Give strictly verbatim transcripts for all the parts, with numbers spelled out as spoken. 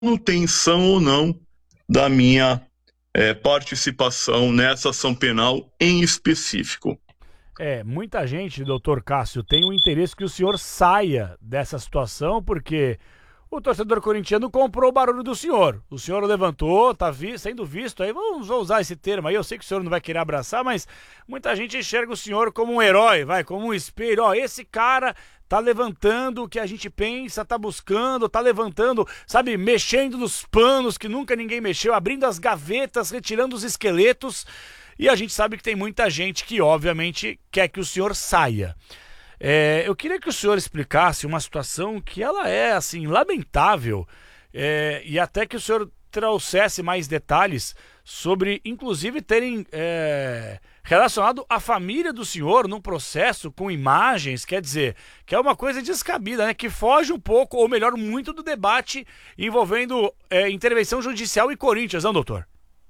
manutenção ou não da minha é, participação nessa ação penal em específico. É, muita gente, doutor Cássio, tem um interesse que o senhor saia dessa situação, porque o torcedor corintiano comprou o barulho do senhor. O senhor levantou, tá vi, sendo visto aí, vamos usar esse termo aí, eu sei que o senhor não vai querer abraçar, mas muita gente enxerga o senhor como um herói, vai, como um espelho. Ó, esse cara tá levantando o que a gente pensa, tá buscando, tá levantando, sabe, mexendo nos panos que nunca ninguém mexeu, abrindo as gavetas, retirando os esqueletos. E a gente sabe que tem muita gente que, obviamente, quer que o senhor saia. É, eu queria que o senhor explicasse uma situação que ela é, assim, lamentável, é, e até que o senhor trouxesse mais detalhes sobre, inclusive, terem é, relacionado a família do senhor num processo com imagens, quer dizer, que é uma coisa descabida, né? Que foge um pouco, ou melhor, muito do debate envolvendo é, intervenção judicial e Corinthians, não, doutor?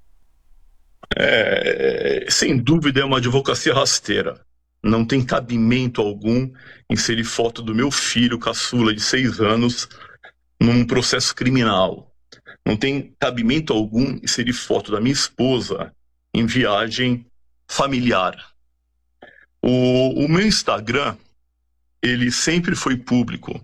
É, sem dúvida é uma advocacia rasteira. Não tem cabimento algum inserir foto do meu filho caçula de seis anos num processo criminal. Não tem cabimento algum inserir foto da minha esposa em viagem familiar. O, o meu Instagram, ele sempre foi público.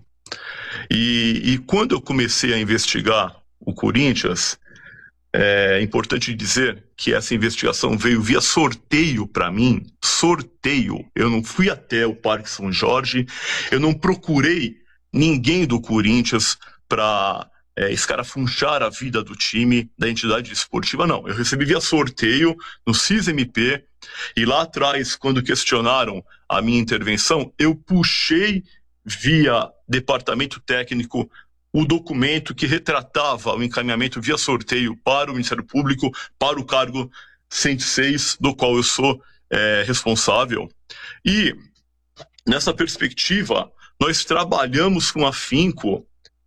E, e quando eu comecei a investigar o Corinthians, é importante dizer que essa investigação veio via sorteio para mim, sorteio. Eu não fui até o Parque São Jorge, eu não procurei ninguém do Corinthians para é, escarafunchar a vida do time, da entidade esportiva, não. Eu recebi via sorteio no C I S M P, e lá atrás, quando questionaram a minha intervenção, eu puxei via departamento técnico o documento que retratava o encaminhamento via sorteio para o Ministério Público, para o cargo cento e seis, do qual eu sou é, responsável. E, nessa perspectiva, nós trabalhamos com afinco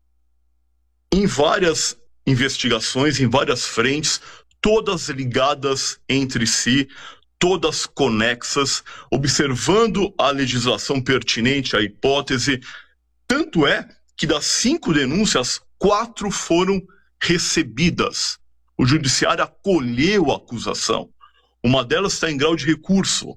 em várias investigações, em várias frentes, todas ligadas entre si, todas conexas, observando a legislação pertinente à hipótese. Tanto é que das cinco denúncias, quatro foram recebidas. O judiciário acolheu a acusação. Uma delas está em grau de recurso.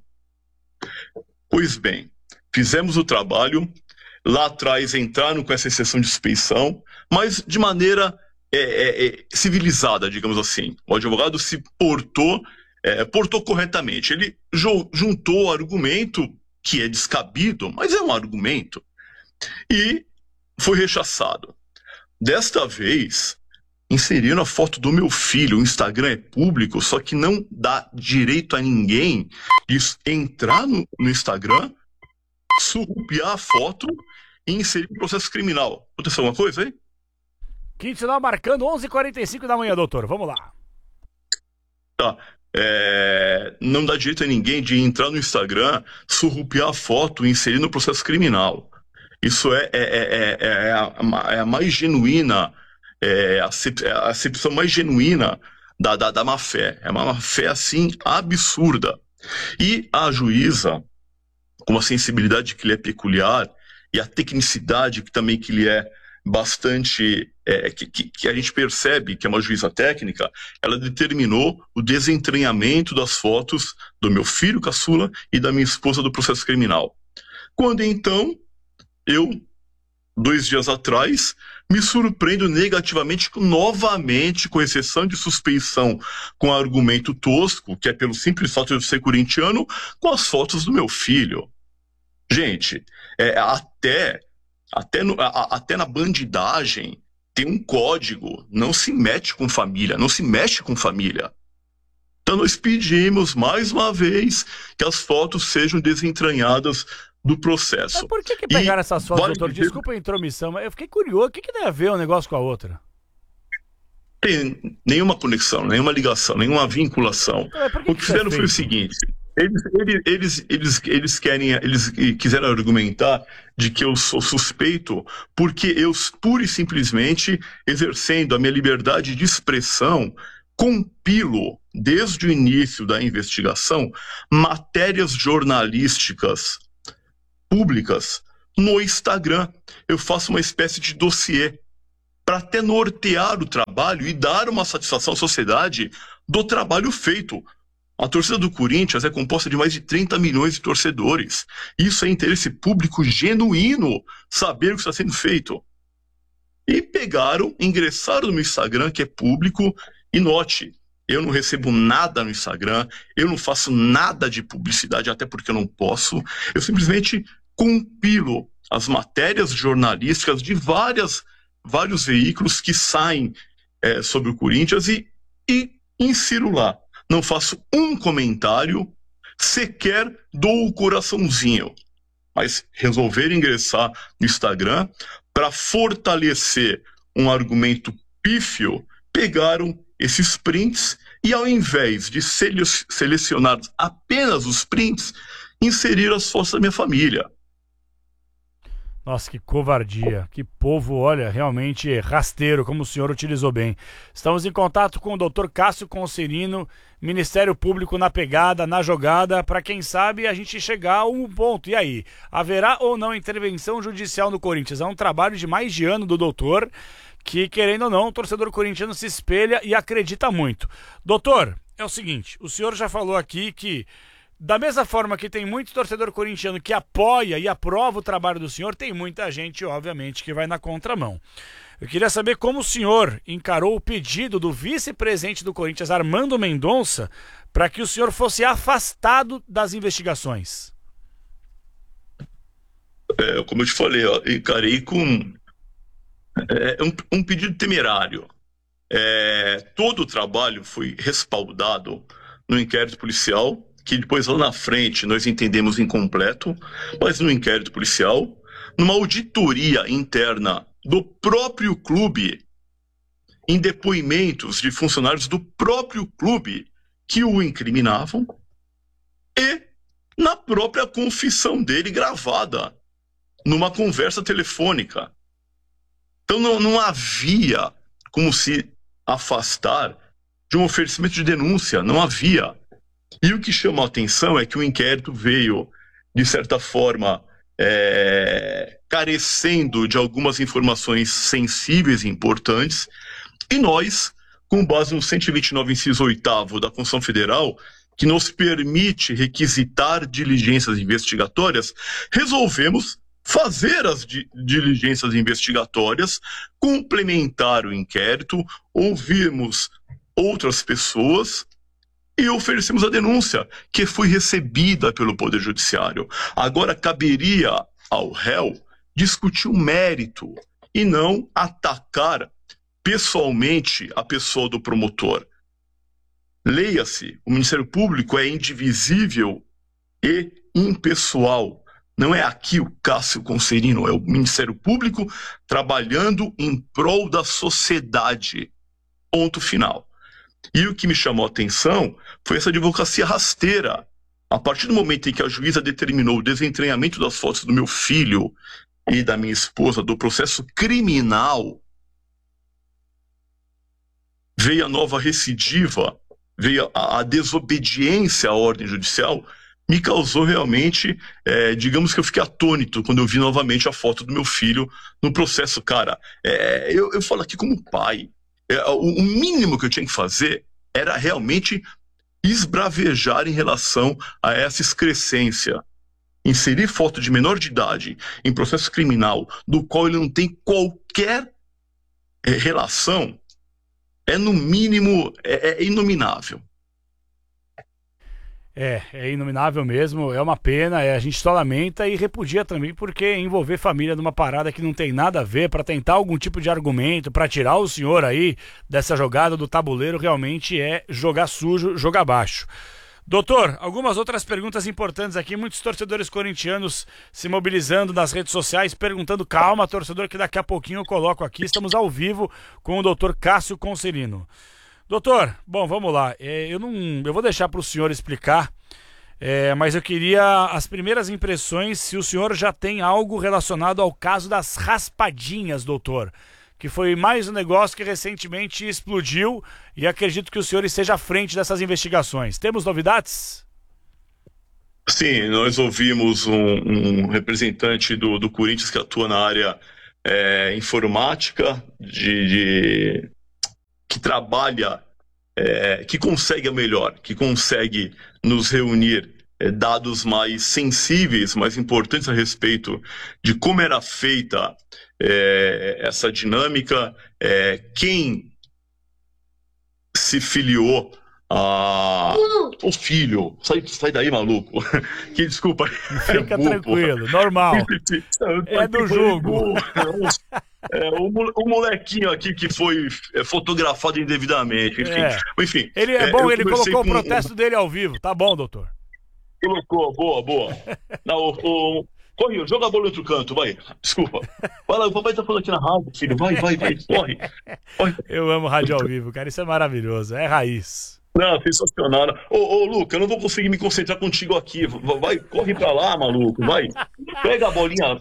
Pois bem, fizemos o trabalho. Lá atrás entraram com essa exceção de suspeição, mas de maneira é, é, é, civilizada, digamos assim. O advogado se portou, é, portou corretamente. Ele juntou o argumento, que é descabido, mas é um argumento, e foi rechaçado. Desta vez, inseriram a foto do meu filho. O Instagram é público, só que não dá direito a ninguém de entrar no, no Instagram, surrupiar a foto e inserir um processo criminal. Aconteceu alguma coisa aí? Quinto sinal marcando onze e quarenta e cinco da manhã, doutor. Vamos lá. Tá. É, não dá direito a ninguém de entrar no Instagram, surrupiar a foto e inserir no processo criminal. Isso é, é, é, é, a, é a mais genuína, é a acepção mais genuína da, da, da má-fé. É uma má-fé, assim, absurda. E a juíza, com a sensibilidade que lhe é peculiar e a tecnicidade que também que lhe é bastante, é, que, que, que a gente percebe que é uma juíza técnica, ela determinou o desentranhamento das fotos do meu filho caçula e da minha esposa do processo criminal. Quando então eu, dois dias atrás, me surpreendo negativamente, novamente, com exceção de suspeição, com argumento tosco, que é pelo simples fato de eu ser corintiano, com as fotos do meu filho. Gente, é, até, até, no, a, até na bandidagem tem um código, não se mete com família, não se mexe com família. Então nós pedimos, mais uma vez, que as fotos sejam desentranhadas do processo. Mas por que que pegaram e essas fotos, vale doutor? Dizer... Desculpa a intromissão, mas eu fiquei curioso. O que que tem a ver um negócio com a outra? Tem nenhuma conexão, nenhuma ligação, nenhuma vinculação. Então, que o que, que fizeram foi o seguinte: eles, eles, eles, eles, querem, eles quiseram argumentar de que eu sou suspeito porque eu, pura e simplesmente, exercendo a minha liberdade de expressão, compilo, desde o início da investigação, matérias jornalísticas públicas no Instagram. Eu faço uma espécie de dossiê. para até nortear o trabalho e dar uma satisfação à sociedade do trabalho feito. A torcida do Corinthians é composta de mais de trinta milhões de torcedores. Isso é interesse público genuíno, saber o que está sendo feito. E pegaram, ingressaram no meu Instagram, que é público, e note, eu não recebo nada no Instagram, eu não faço nada de publicidade, até porque eu não posso, eu simplesmente compilo as matérias jornalísticas de várias, vários veículos que saem é, sobre o Corinthians e, e insiro lá. Não faço um comentário, sequer dou o coraçãozinho. Mas resolver ingressar no Instagram para fortalecer um argumento pífio, pegaram esses prints e, ao invés de sele- selecionar apenas os prints, inseriram as fotos da minha família. Nossa, que covardia, que povo, olha, realmente rasteiro, como o senhor utilizou bem. Estamos em contato com o doutor Cássio Concerino, Ministério Público na pegada, na jogada, para quem sabe a gente chegar a um ponto. E aí, haverá ou não intervenção judicial no Corinthians? É um trabalho de mais de ano do doutor, que querendo ou não, o torcedor corintiano se espelha e acredita muito. Doutor, é o seguinte, o senhor já falou aqui que da mesma forma que tem muito torcedor corintiano que apoia e aprova o trabalho do senhor, tem muita gente, obviamente, que vai na contramão. Eu queria saber como o senhor encarou o pedido do vice-presidente do Corinthians, Armando Mendonça, para que o senhor fosse afastado das investigações. É, como eu te falei, ó, encarei com é, um, um pedido temerário. É, todo o trabalho foi respaldado no inquérito policial, que depois lá na frente nós entendemos incompleto, mas no inquérito policial, numa auditoria interna do próprio clube, em depoimentos de funcionários do próprio clube que o incriminavam, e na própria confissão dele gravada, numa conversa telefônica. Então não, não havia como se afastar de um oferecimento de denúncia, não havia. E o que chama a atenção é que o inquérito veio, de certa forma, é, carecendo de algumas informações sensíveis e importantes, e nós, com base no cento e vinte e nove, inciso oitavo da Constituição Federal, que nos permite requisitar diligências investigatórias, resolvemos fazer as di- diligências investigatórias, complementar o inquérito, ouvirmos outras pessoas e oferecemos a denúncia, que foi recebida pelo Poder Judiciário. Agora caberia ao réu discutir o mérito e não atacar pessoalmente a pessoa do promotor. Leia-se, o Ministério Público é indivisível e impessoal. Não é aqui o Cássio Concerino, é o Ministério Público trabalhando em prol da sociedade. Ponto final. E o que me chamou a atenção foi essa advocacia rasteira. A partir do momento em que a juíza determinou o desentranhamento das fotos do meu filho e da minha esposa do processo criminal, veio a nova recidiva, veio a, a desobediência à ordem judicial, me causou realmente, é, digamos que eu fiquei atônito quando eu vi novamente a foto do meu filho no processo. Cara, é, eu, eu falo aqui como pai, é, o, o mínimo que eu tinha que fazer era realmente esbravejar em relação a essa excrescência. Inserir foto de menor de idade em processo criminal do qual ele não tem qualquer é, relação, é no mínimo, é, é inominável. É, é inominável mesmo, é uma pena, é, a gente só lamenta e repudia também, porque envolver família numa parada que não tem nada a ver, para tentar algum tipo de argumento, para tirar o senhor aí dessa jogada do tabuleiro, realmente é jogar sujo, jogar baixo. Doutor, algumas outras perguntas importantes aqui, muitos torcedores corintianos se mobilizando nas redes sociais, perguntando, calma, torcedor, que daqui a pouquinho eu coloco aqui, estamos ao vivo com o doutor Cássio Concerino. Doutor, bom, vamos lá, é, eu, não, eu vou deixar para o senhor explicar, é, mas eu queria as primeiras impressões, se o senhor já tem algo relacionado ao caso das raspadinhas, doutor, que foi mais um negócio que recentemente explodiu e acredito que o senhor esteja à frente dessas investigações. Temos novidades? Sim, nós ouvimos um, um representante do, do Corinthians que atua na área é, informática, de, de, que trabalha, é, que consegue a melhor, que consegue nos reunir é, dados mais sensíveis, mais importantes a respeito de como era feita é, essa dinâmica, é, quem se filiou a... O filho, sai, sai daí, maluco. Que desculpa. Fica é tranquilo, normal. É do jogo. É, o, o molequinho aqui que foi fotografado indevidamente. Enfim. É. Enfim ele é bom, ele colocou o protesto um... dele ao vivo. Tá bom, doutor. Colocou, boa, boa. Não, o, o... Corre, joga a bola no outro canto, vai. Desculpa. Vai lá, o papai tá falando aqui na rádio, filho. Vai, vai, vai, corre. corre. Eu amo rádio ao vivo, cara. Isso é maravilhoso. É raiz. Não, sensacional. Ô, ô, Luca, eu não vou conseguir me concentrar contigo aqui. Vai, corre pra lá, maluco. Vai. Pega a bolinha.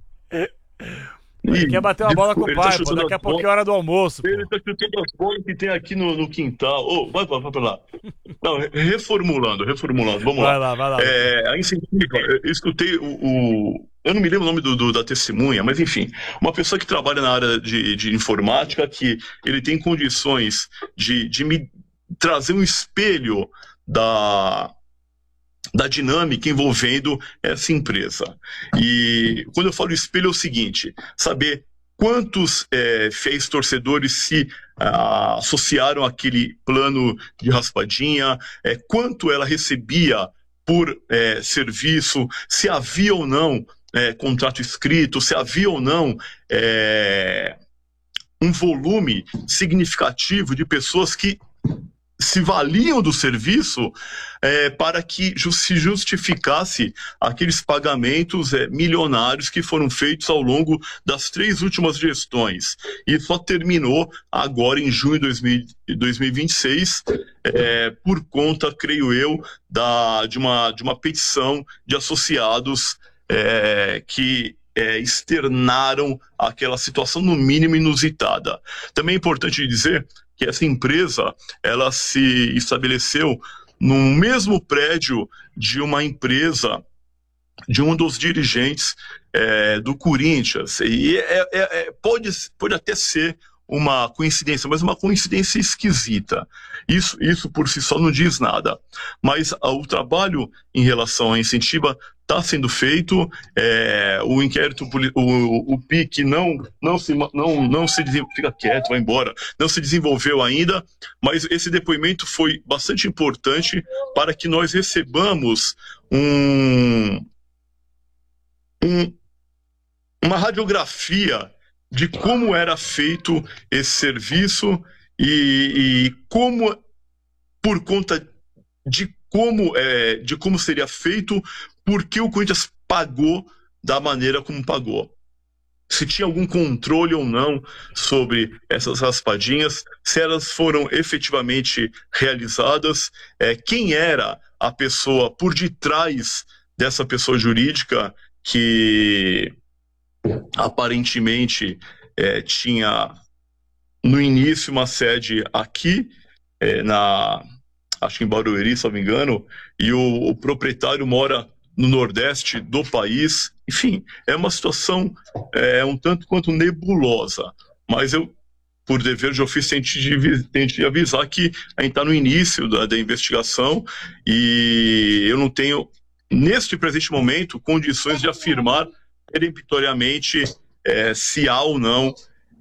Ele quer bater uma bola com o pai, tá pô. Daqui a pouco é hora do almoço. Ele pô. tá chutando as bolas que tem aqui no, no quintal. Ô, vai, vai, vai pra lá. Não, reformulando, reformulando. Vamos vai lá. Vai lá, vai lá. É, a Incentiva, eu escutei o, o. Eu não me lembro o nome do, do, da testemunha, mas enfim, uma pessoa que trabalha na área de, de informática, que ele tem condições de, de me trazer um espelho da. da dinâmica envolvendo essa empresa. E quando eu falo espelho é o seguinte, saber quantos é, fiéis torcedores se ah, associaram àquele plano de raspadinha, é, quanto ela recebia por é, serviço, se havia ou não é, contrato escrito, se havia ou não é, um volume significativo de pessoas que se valiam do serviço é, para que ju- se justificasse aqueles pagamentos é, milionários que foram feitos ao longo das três últimas gestões. E só terminou agora em junho de dois mil e vinte e seis, é, por conta, creio eu, da, de, uma, de uma petição de associados é, que é, externaram aquela situação, no mínimo, inusitada. Também é importante dizer que essa empresa, ela se estabeleceu no mesmo prédio de uma empresa, de um dos dirigentes é, do Corinthians. E é, é, é, pode, pode até ser uma coincidência, mas uma coincidência esquisita. Isso, isso por si só não diz nada. Mas a, o trabalho em relação à Incentiva está sendo feito, é, o inquérito, o, o P I C não, não, se, não, não se desenvolveu, fica quieto, vai embora, não se desenvolveu ainda, mas esse depoimento foi bastante importante para que nós recebamos um, um, uma radiografia de como era feito esse serviço e, e como, por conta de como, é, de como seria feito, por que o Corinthians pagou da maneira como pagou. Se tinha algum controle ou não sobre essas raspadinhas, se elas foram efetivamente realizadas, é, quem era a pessoa por detrás dessa pessoa jurídica que aparentemente é, tinha no início uma sede aqui, é, na, acho que em Barueri, se não me engano, e o, o proprietário mora no Nordeste do país. Enfim, é uma situação é, um tanto quanto nebulosa, mas eu, por dever de ofício, tentei avisar que a gente está no início da, da investigação e eu não tenho, neste presente momento, condições de afirmar peremptoriamente é, se há ou não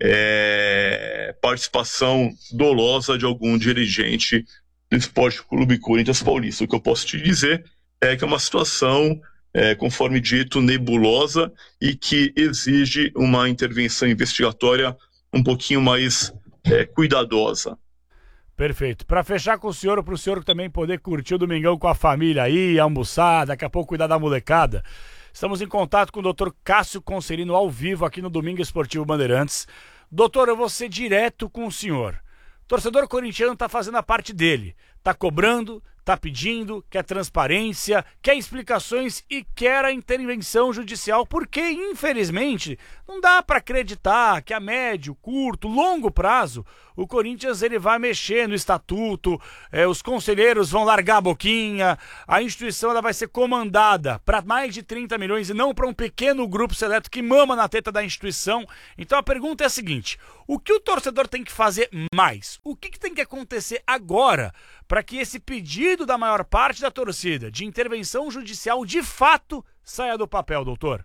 é, participação dolosa de algum dirigente do Esporte Clube Corinthians Paulista. O que eu posso te dizer é que é uma situação, é, conforme dito, nebulosa e que exige uma intervenção investigatória um pouquinho mais é, cuidadosa. Perfeito. Para fechar com o senhor, para o senhor também poder curtir o domingão com a família aí, almoçar, daqui a pouco cuidar da molecada, estamos em contato com o doutor Cássio Concerino ao vivo aqui no Domingo Esportivo Bandeirantes. Doutor, eu vou ser direto com o senhor. O torcedor corintiano está fazendo a parte dele, tá cobrando, tá pedindo, quer transparência, quer explicações e quer a intervenção judicial, porque, infelizmente, não dá para acreditar que a médio, curto, longo prazo o Corinthians ele vai mexer no estatuto, eh, os conselheiros vão largar a boquinha, a instituição ela vai ser comandada para mais de trinta milhões e não para um pequeno grupo seleto que mama na teta da instituição. Então a pergunta é a seguinte: o que o torcedor tem que fazer mais? O que, que tem que acontecer agora para que esse pedido da maior parte da torcida de intervenção judicial de fato saia do papel, doutor?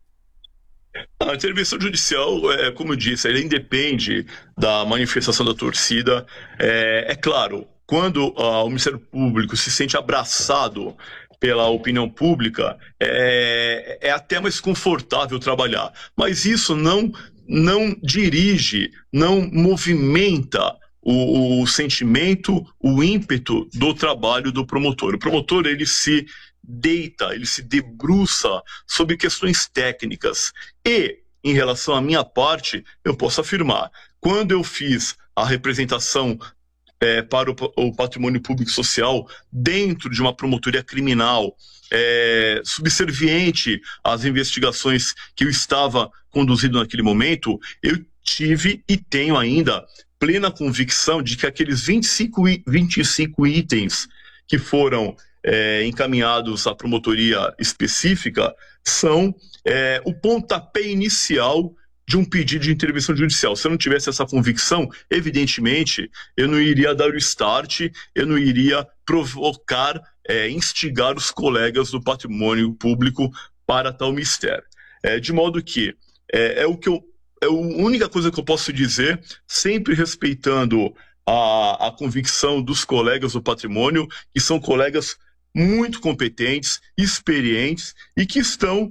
A intervenção judicial, é, como eu disse, ela independe da manifestação da torcida. É, é claro, quando ah, o Ministério Público se sente abraçado pela opinião pública, é, é até mais confortável trabalhar. Mas isso não, não dirige, não movimenta o, o sentimento, o ímpeto do trabalho do promotor. O promotor, ele se deita, ele se debruça sobre questões técnicas. E, em relação à minha parte, eu posso afirmar, quando eu fiz a representação é, para o, o patrimônio público social dentro de uma promotoria criminal, é, subserviente às investigações que eu estava conduzindo naquele momento, eu tive e tenho ainda plena convicção de que aqueles vinte e cinco, vinte e cinco itens que foram É, encaminhados à promotoria específica são é, o pontapé inicial de um pedido de intervenção judicial. Se eu não tivesse essa convicção, evidentemente, eu não iria dar o start, eu não iria provocar, é, instigar os colegas do patrimônio público para tal mistério. É, de modo que é, é o que eu, é a única coisa que eu posso dizer, sempre respeitando a, a convicção dos colegas do patrimônio, que são colegas muito competentes, experientes e que estão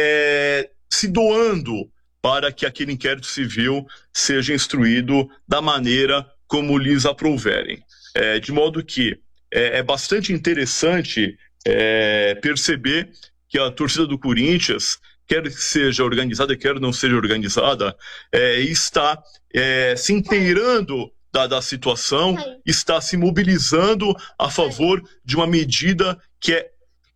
é, se doando para que aquele inquérito civil seja instruído da maneira como lhes aprouverem. É, de modo que é, é bastante interessante é, perceber que a torcida do Corinthians, quer que seja organizada, quer não seja organizada, é, está é, se inteirando Da, da situação, está se mobilizando a favor de uma medida que é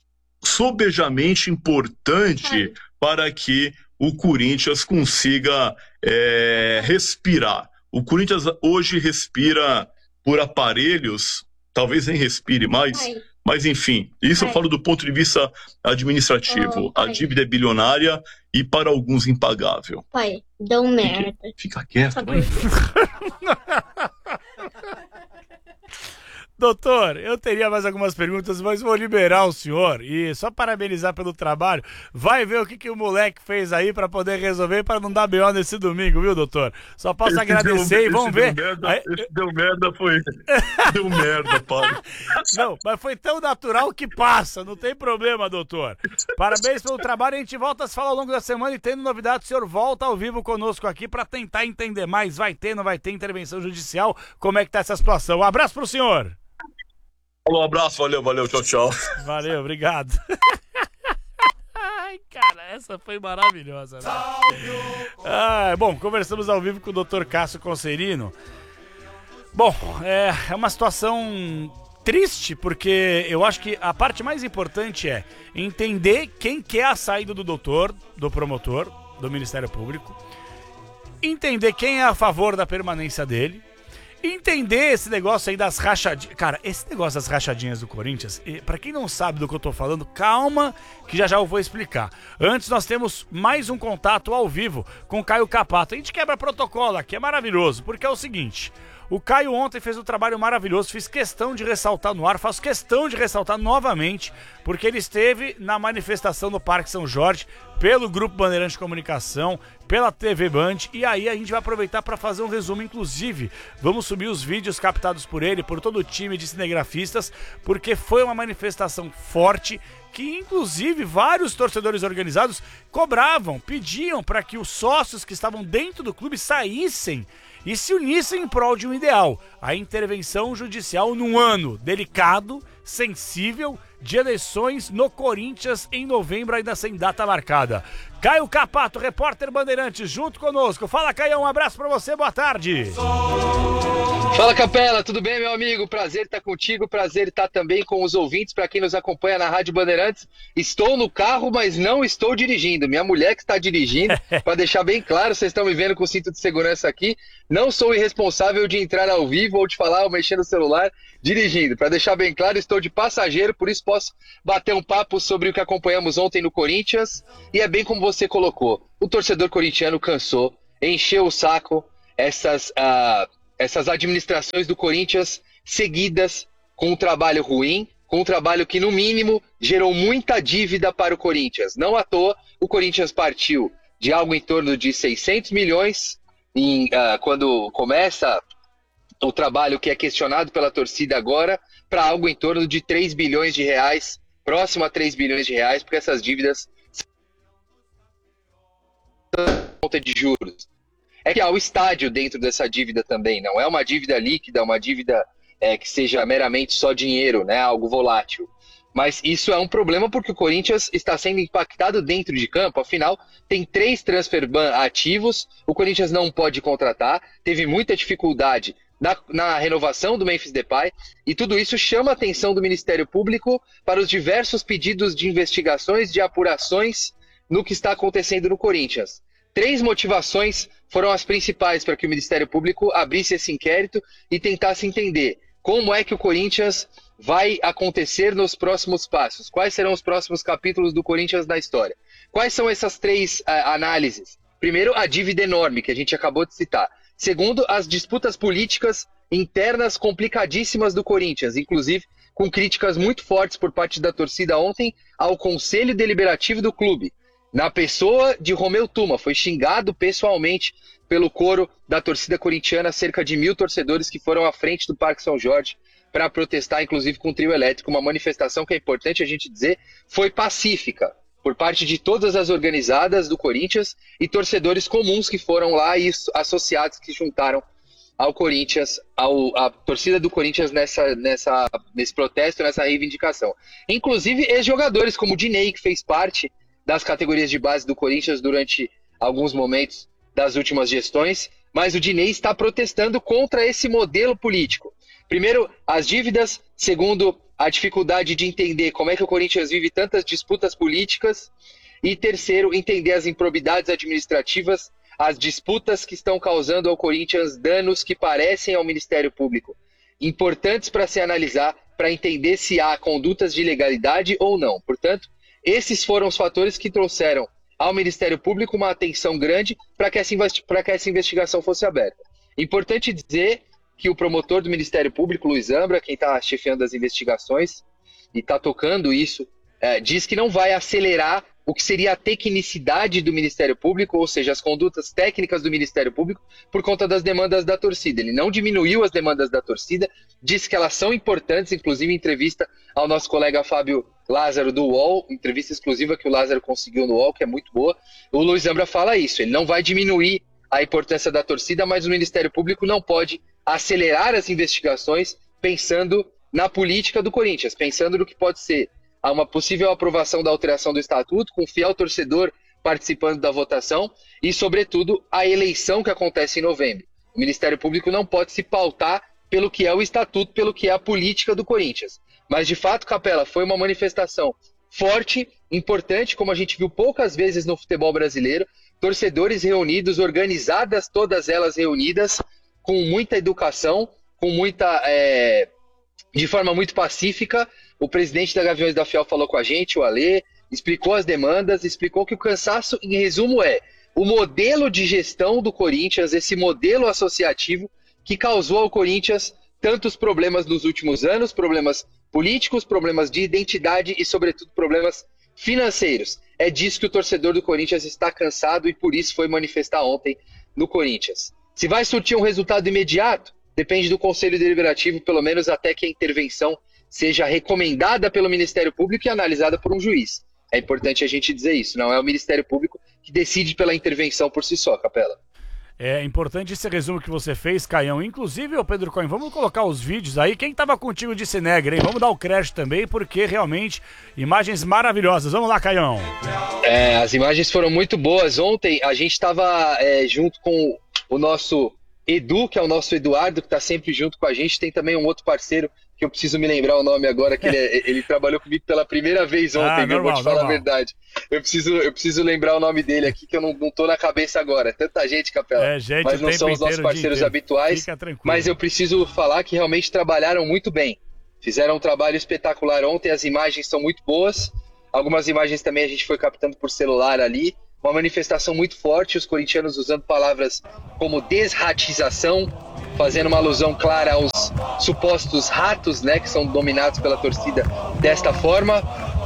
sobejamente importante para que o Corinthians consiga é, respirar. O Corinthians hoje respira por aparelhos, talvez nem respire mais, mas enfim, isso eu falo do ponto de vista administrativo. A dívida é bilionária e para alguns impagável. Pai, deu merda. Fica quieto, hein? Doutor, eu teria mais algumas perguntas, mas vou liberar o senhor e só parabenizar pelo trabalho. Vai ver o que, que o moleque fez aí para poder resolver, para não dar B O nesse domingo, viu, doutor? Só posso esse agradecer deu, e vamos ver. Deu merda, aí... Esse deu merda, foi. Deu merda, pai. Não, mas foi tão natural que passa, não tem problema, doutor. Parabéns pelo trabalho, a gente volta a se falar ao longo da semana e tendo novidade, o senhor volta ao vivo conosco aqui para tentar entender mais. Vai ter, não vai ter intervenção judicial? Como é que tá essa situação? Um abraço pro senhor. Um abraço, valeu, valeu, tchau, tchau. Valeu, obrigado. Ai, cara, essa foi maravilhosa, né? Ah, bom, conversamos ao vivo com o doutor Cássio Concerino. Bom, é, é uma situação triste, porque eu acho que a parte mais importante é entender quem quer a saída do doutor, do promotor, do Ministério Público, entender quem é a favor da permanência dele, entender esse negócio aí das rachadinhas. Cara, esse negócio das rachadinhas do Corinthians, pra quem não sabe do que eu tô falando, calma que já já eu vou explicar. Antes nós temos mais um contato ao vivo com o Caio Capato. A gente quebra protocolo aqui, é maravilhoso, porque é o seguinte: o Caio ontem fez um trabalho maravilhoso, fiz questão de ressaltar no ar, faço questão de ressaltar novamente, porque ele esteve na manifestação do Parque São Jorge, pelo Grupo Bandeirante de Comunicação, pela T V Band, e aí a gente vai aproveitar para fazer um resumo, inclusive, vamos subir os vídeos captados por ele, por todo o time de cinegrafistas, porque foi uma manifestação forte, que inclusive vários torcedores organizados cobravam, pediam para que os sócios que estavam dentro do clube saíssem e se unissem em prol de um ideal, a intervenção judicial num ano delicado, sensível, de eleições no Corinthians em novembro, ainda sem data marcada. Caio Capato, repórter Bandeirantes, junto conosco. Fala, Caio, um abraço pra você, boa tarde. Fala, Capela, tudo bem, meu amigo? Prazer estar contigo, prazer estar também com os ouvintes, para quem nos acompanha na Rádio Bandeirantes. Estou no carro, mas não estou dirigindo. Minha mulher que está dirigindo, para deixar bem claro, vocês estão me vendo com o cinto de segurança aqui. Não sou irresponsável de entrar ao vivo ou de falar ou mexer no celular dirigindo. Para deixar bem claro, estou de passageiro, por isso posso bater um papo sobre o que acompanhamos ontem no Corinthians. E é bem como você colocou, o torcedor corintiano cansou, encheu o saco, essas... Uh, essas administrações do Corinthians seguidas com um trabalho ruim, com um trabalho que, no mínimo, gerou muita dívida para o Corinthians. Não à toa, o Corinthians partiu de algo em torno de seiscentos milhões, em, uh, quando começa o trabalho que é questionado pela torcida agora, para algo em torno de três bilhões de reais, próximo a três bilhões de reais, porque essas dívidas são conta de juros. É que há o estádio dentro dessa dívida também, não é uma dívida líquida, uma dívida é, que seja meramente só dinheiro, né, algo volátil. Mas isso é um problema porque o Corinthians está sendo impactado dentro de campo, afinal, tem três transfer ban ativos, o Corinthians não pode contratar, teve muita dificuldade na, na renovação do Memphis Depay, e tudo isso chama a atenção do Ministério Público para os diversos pedidos de investigações, de apurações no que está acontecendo no Corinthians. Três motivações foram as principais para que o Ministério Público abrisse esse inquérito e tentasse entender como é que o Corinthians vai acontecer nos próximos passos, quais serão os próximos capítulos do Corinthians na história. Quais são essas três uh, análises? Primeiro, a dívida enorme, que a gente acabou de citar. Segundo, as disputas políticas internas complicadíssimas do Corinthians, inclusive com críticas muito fortes por parte da torcida ontem ao Conselho Deliberativo do clube. Na pessoa de Romeu Tuma, foi xingado pessoalmente pelo coro da torcida corintiana, cerca de mil torcedores que foram à frente do Parque São Jorge para protestar, inclusive com o trio elétrico, uma manifestação que é importante a gente dizer, foi pacífica, por parte de todas as organizadas do Corinthians e torcedores comuns que foram lá e associados que juntaram ao Corinthians, ao, a torcida do Corinthians nessa, nessa, nesse protesto, nessa reivindicação. Inclusive ex-jogadores como o Dinei, que fez parte das categorias de base do Corinthians durante alguns momentos das últimas gestões, mas o Dinei está protestando contra esse modelo político. Primeiro, as dívidas. Segundo, a dificuldade de entender como é que o Corinthians vive tantas disputas políticas. E terceiro, entender as improbidades administrativas, as disputas que estão causando ao Corinthians danos que parecem ao Ministério Público, importantes para se analisar, para entender se há condutas de ilegalidade ou não. Portanto, esses foram os fatores que trouxeram ao Ministério Público uma atenção grande para que essa investi- para que essa investigação fosse aberta. Importante dizer que o promotor do Ministério Público, Luiz Zambra, quem está chefiando as investigações e está tocando isso, é, diz que não vai acelerar o que seria a tecnicidade do Ministério Público, ou seja, as condutas técnicas do Ministério Público, por conta das demandas da torcida. Ele não diminuiu as demandas da torcida, disse que elas são importantes, inclusive em entrevista ao nosso colega Fábio Lázaro do U O L, entrevista exclusiva que o Lázaro conseguiu no U O L, que é muito boa. O Luiz Zambra fala isso, ele não vai diminuir a importância da torcida, mas o Ministério Público não pode acelerar as investigações pensando na política do Corinthians, pensando no que pode ser a uma possível aprovação da alteração do estatuto, com o fiel torcedor participando da votação e, sobretudo, a eleição que acontece em novembro. O Ministério Público não pode se pautar pelo que é o estatuto, pelo que é a política do Corinthians. Mas, de fato, Capela, foi uma manifestação forte, importante, como a gente viu poucas vezes no futebol brasileiro, torcedores reunidos, organizadas, todas elas reunidas, com muita educação, com muita, é, de forma muito pacífica. O presidente da Gaviões da Fiel falou com a gente, o Alê, explicou as demandas, explicou que o cansaço, em resumo, é o modelo de gestão do Corinthians, esse modelo associativo que causou ao Corinthians tantos problemas nos últimos anos, problemas políticos, problemas de identidade e, sobretudo, problemas financeiros. É disso que o torcedor do Corinthians está cansado e por isso foi manifestar ontem no Corinthians. Se vai surtir um resultado imediato, depende do Conselho Deliberativo, pelo menos até que a intervenção seja recomendada pelo Ministério Público e analisada por um juiz. É importante a gente dizer isso, não é o Ministério Público que decide pela intervenção por si só, Capela. É importante esse resumo que você fez, Caião. Inclusive, ô Pedro Cohen, vamos colocar os vídeos aí. Quem estava contigo de Cinegra, hein? Vamos dar o crédito também, porque realmente, imagens maravilhosas. Vamos lá, Caião. É, as imagens foram muito boas. Ontem a gente estava é, junto com o nosso Edu, que é o nosso Eduardo, que está sempre junto com a gente. Tem também um outro parceiro, que eu preciso me lembrar o nome agora, que ele, é, ele trabalhou comigo pela primeira vez ontem, ah, viu? Normal, Vou te falar normal. a verdade. Eu preciso, eu preciso lembrar o nome dele aqui, que eu não, não tô na cabeça agora. Tanta gente, Capela. É, gente, mas não o tempo são os nossos inteiro, o dia parceiros inteiro. habituais. Fica tranquilo. Mas eu preciso falar que realmente trabalharam muito bem. Fizeram um trabalho espetacular ontem, as imagens são muito boas. Algumas imagens também a gente foi captando por celular ali. Uma manifestação muito forte, os corintianos usando palavras como desratização, fazendo uma alusão clara aos supostos ratos, né, que são dominados pela torcida desta forma,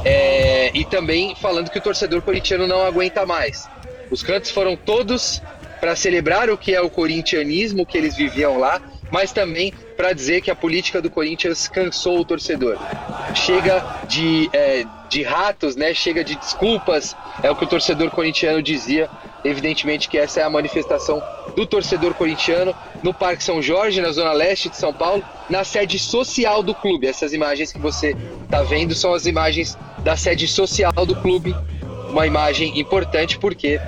é, e também falando que o torcedor corintiano não aguenta mais. Os cantos foram todos para celebrar o que é o corintianismo que eles viviam lá, mas também para dizer que a política do Corinthians cansou o torcedor. Chega de, é, de ratos, né? Chega de desculpas, é o que o torcedor corintiano dizia. Evidentemente que essa é a manifestação do torcedor corintiano no Parque São Jorge, na zona leste de São Paulo, na sede social do clube. Essas imagens que você está vendo são as imagens da sede social do clube, uma imagem importante porque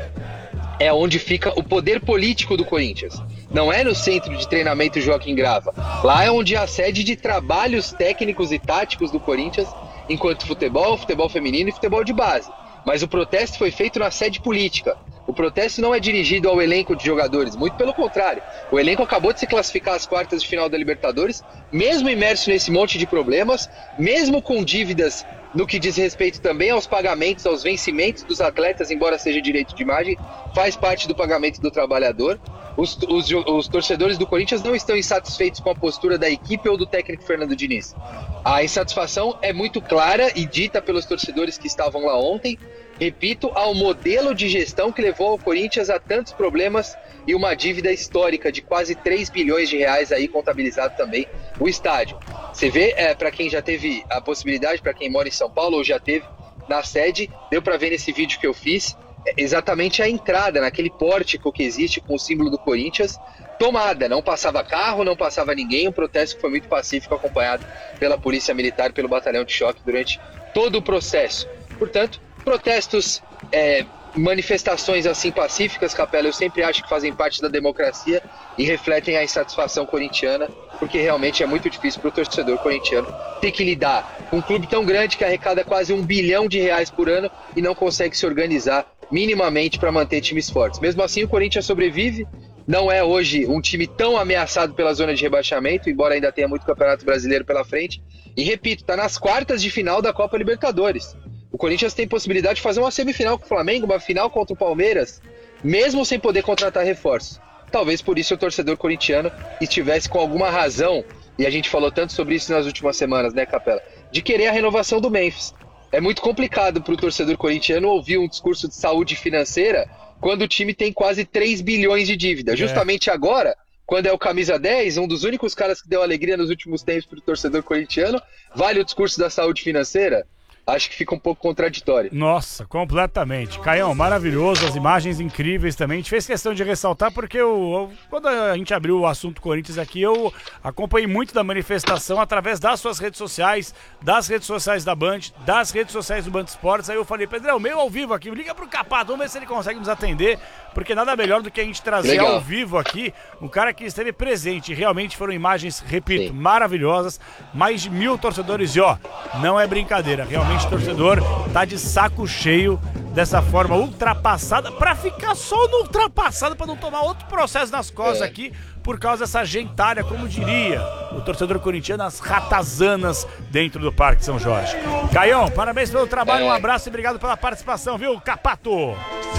é onde fica o poder político do Corinthians. Não é no centro de treinamento Joaquim Grava. Lá é onde é a sede de trabalhos técnicos e táticos do Corinthians, enquanto futebol, futebol feminino e futebol de base. Mas o protesto foi feito na sede política. O protesto não é dirigido ao elenco de jogadores, muito pelo contrário. O elenco acabou de se classificar às quartas de final da Libertadores, mesmo imerso nesse monte de problemas, mesmo com dívidas no que diz respeito também aos pagamentos, aos vencimentos dos atletas, embora seja direito de imagem, faz parte do pagamento do trabalhador. Os, os, os torcedores do Corinthians não estão insatisfeitos com a postura da equipe ou do técnico Fernando Diniz. A insatisfação é muito clara e dita pelos torcedores que estavam lá ontem, repito, ao modelo de gestão que levou ao Corinthians a tantos problemas e uma dívida histórica de quase três bilhões de reais aí contabilizado também o estádio. Você vê, é, para quem já teve a possibilidade, para quem mora em São Paulo ou já teve na sede, deu para ver nesse vídeo que eu fiz, é, exatamente a entrada, naquele pórtico que existe com o símbolo do Corinthians, tomada, não passava carro, não passava ninguém, um protesto que foi muito pacífico, acompanhado pela Polícia Militar, pelo Batalhão de Choque durante todo o processo. Portanto, protestos, é, manifestações assim pacíficas, Capela, eu sempre acho que fazem parte da democracia e refletem a insatisfação corintiana, porque realmente é muito difícil para o torcedor corintiano ter que lidar com um clube tão grande que arrecada quase um bilhão de reais por ano e não consegue se organizar minimamente para manter times fortes. Mesmo assim, o Corinthians sobrevive, não é hoje um time tão ameaçado pela zona de rebaixamento, embora ainda tenha muito Campeonato Brasileiro pela frente, e repito, está nas quartas de final da Copa Libertadores. O Corinthians tem possibilidade de fazer uma semifinal com o Flamengo, uma final contra o Palmeiras, mesmo sem poder contratar reforços. Talvez por isso o torcedor corintiano estivesse com alguma razão, e a gente falou tanto sobre isso nas últimas semanas, né, Capela? De querer a renovação do Memphis. É muito complicado para o torcedor corintiano ouvir um discurso de saúde financeira quando o time tem quase três bilhões de dívida. É. Justamente agora, quando é o camisa dez, um dos únicos caras que deu alegria nos últimos tempos para o torcedor corintiano, vale o discurso da saúde financeira? Acho que fica um pouco contraditório. Nossa, completamente. Caião, maravilhoso, as imagens incríveis também. A gente fez questão de ressaltar porque eu, eu, quando a gente abriu o assunto Corinthians aqui, eu acompanhei muito da manifestação através das suas redes sociais, das redes sociais da Band, das redes sociais do Band Esportes. Aí eu falei, Pedrão, meio ao vivo aqui, liga pro Capato, vamos ver se ele consegue nos atender, porque nada melhor do que a gente trazer Legal. Ao vivo aqui um cara que esteve presente. Realmente foram imagens, repito, Sim. maravilhosas. Mais de mil torcedores e ó, não é brincadeira, realmente o torcedor tá de saco cheio dessa forma ultrapassada, pra ficar só no ultrapassado, pra não tomar outro processo nas costas é. aqui, por causa dessa gentalha, como diria o torcedor corintiano, as ratazanas dentro do Parque São Jorge. Caião, parabéns pelo trabalho, é. um abraço e obrigado pela participação, viu, Capato?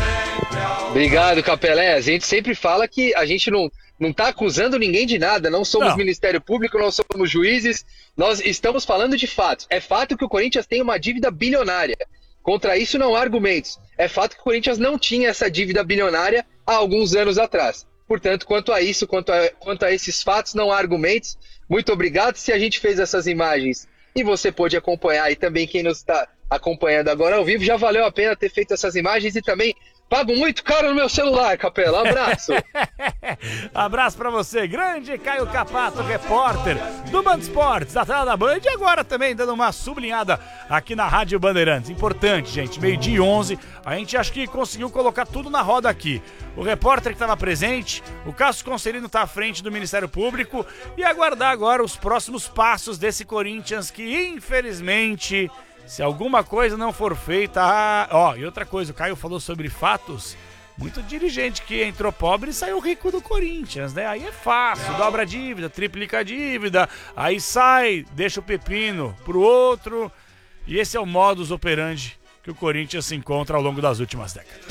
Obrigado, Capelé. A gente sempre fala que a gente não não está acusando ninguém de nada, não somos não. Ministério Público, não somos juízes, nós estamos falando de fatos. É fato que o Corinthians tem uma dívida bilionária. Contra isso não há argumentos. É fato que o Corinthians não tinha essa dívida bilionária há alguns anos atrás. Portanto, quanto a isso, quanto a, quanto a esses fatos, não há argumentos. Muito obrigado. Se a gente fez essas imagens e você pôde acompanhar, e também quem nos está acompanhando agora ao vivo, já valeu a pena ter feito essas imagens e também Pago muito caro no meu celular, Capela. Abraço. Abraço pra você, grande Caio Capato, repórter do Band Esportes, da tela da Band, e agora também dando uma sublinhada aqui na Rádio Bandeirantes. Importante, gente, meio-dia e onze, a gente acho que conseguiu colocar tudo na roda aqui. O repórter que estava presente, o Cássio Conselino está à frente do Ministério Público, e aguardar agora os próximos passos desse Corinthians que, infelizmente, se alguma coisa não for feita... Ah, ó, e outra coisa, o Caio falou sobre fatos. Muito dirigente que entrou pobre e saiu rico do Corinthians, né? Aí é fácil, dobra a dívida, triplica a dívida, aí sai, deixa o pepino pro outro. E esse é o modus operandi que o Corinthians se encontra ao longo das últimas décadas.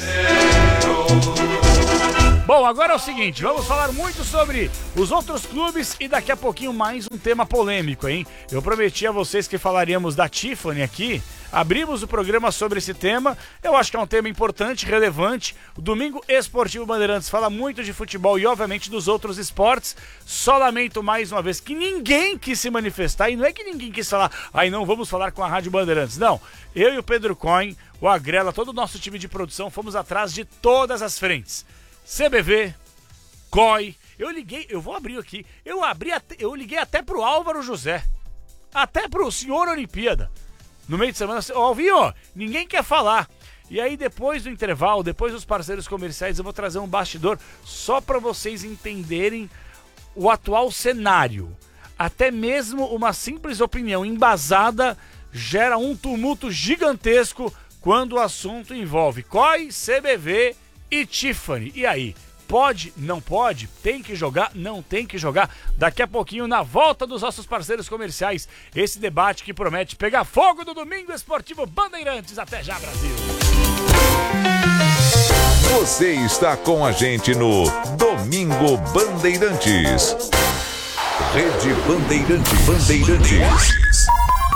Bom, agora é o seguinte, vamos falar muito sobre os outros clubes e daqui a pouquinho mais um tema polêmico, hein? Eu prometi a vocês que falaríamos da Tiffany aqui, abrimos o programa sobre esse tema, eu acho que é um tema importante, relevante. O Domingo Esportivo Bandeirantes fala muito de futebol e obviamente dos outros esportes, só lamento mais uma vez que ninguém quis se manifestar, e não é que ninguém quis falar, aí não, vamos falar com a Rádio Bandeirantes, não. Eu e o Pedro Coin, o Agrela, todo o nosso time de produção, fomos atrás de todas as frentes. C B V, C O I, eu liguei, eu vou abrir aqui, eu abri, até, eu liguei até pro Álvaro José, até pro senhor Olimpíada, no meio de semana, ó, Vinho, ninguém quer falar. E aí depois do intervalo, depois dos parceiros comerciais, eu vou trazer um bastidor só para vocês entenderem o atual cenário. Até mesmo uma simples opinião embasada gera um tumulto gigantesco quando o assunto envolve C O I, C B V e Tiffany. E aí, pode, não pode? Tem que jogar, não tem que jogar? Daqui a pouquinho, na volta dos nossos parceiros comerciais, esse debate que promete pegar fogo no Domingo Esportivo Bandeirantes. Até já, Brasil! Você está com a gente no Domingo Bandeirantes. Rede Bandeirantes. Bandeirantes.